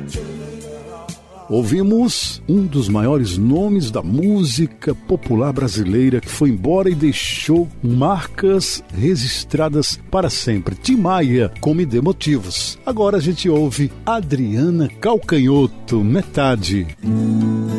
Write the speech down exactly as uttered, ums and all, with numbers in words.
Ouvimos um dos maiores nomes da música popular brasileira que foi embora e deixou marcas registradas para sempre. Tim Maia, com Me Dê Motivos. Agora a gente ouve Adriana Calcanhoto, Metade.